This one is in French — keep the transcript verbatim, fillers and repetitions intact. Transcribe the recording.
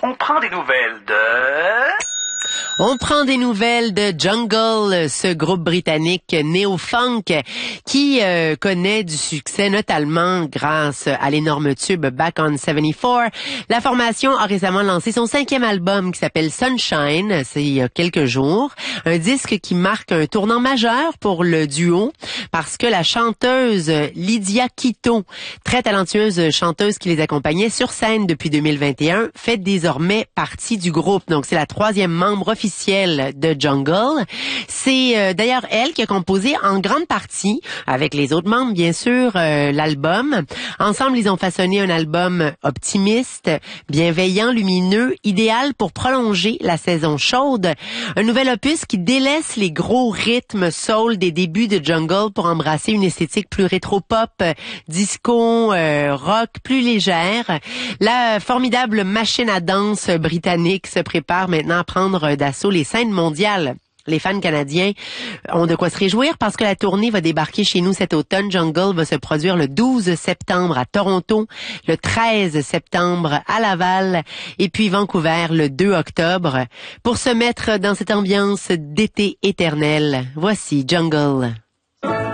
On prend des nouvelles de... On prend des nouvelles de Jungle, ce groupe britannique néo-funk qui euh, connaît du succès notamment grâce à l'énorme tube Back on soixante-quatre. La formation a récemment lancé son cinquième album qui s'appelle Sunshine, c'est il y a quelques jours. Un disque qui marque un tournant majeur pour le duo parce que la chanteuse Lydia Quito, très talentueuse chanteuse qui les accompagnait sur scène depuis deux mille vingt et un, fait désormais partie du groupe. Donc c'est la troisième membre officielle de Jungle. C'est euh, d'ailleurs elle qui a composé en grande partie, avec les autres membres bien sûr, euh, l'album. Ensemble, ils ont façonné un album optimiste, bienveillant, lumineux, idéal pour prolonger la saison chaude. Un nouvel opus qui délaisse les gros rythmes soul des débuts de Jungle pour embrasser une esthétique plus rétro-pop, disco, euh, rock, plus légère. La formidable machine à danse britannique se prépare maintenant à prendre d'assaut les scènes mondiales. Les fans canadiens ont de quoi se réjouir parce que la tournée va débarquer chez nous cet automne. Jungle va se produire le douze septembre à Toronto, le treize septembre à Laval et puis Vancouver le deux octobre. Pour se mettre dans cette ambiance d'été éternel, voici Jungle.